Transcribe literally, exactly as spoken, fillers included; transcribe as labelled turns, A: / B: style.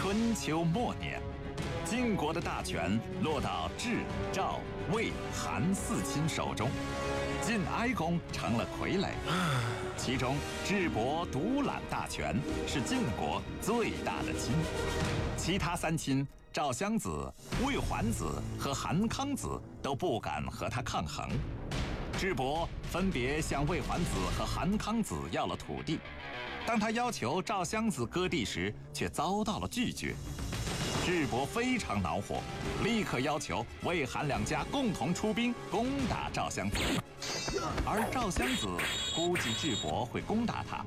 A: 春秋末年，晋国的大权落到智、赵、魏、韩四亲手中，晋哀公成了傀儡。其中，智伯独揽大权，是晋国最大的亲。其他三亲赵襄子、魏桓子和韩康子都不敢和他抗衡。智伯分别向魏桓子和韩康子要了土地，当他要求赵襄子割地时，却遭到了拒绝。智伯非常恼火，立刻要求魏韩两家共同出兵攻打赵襄子。而赵襄子估计智伯会攻打他，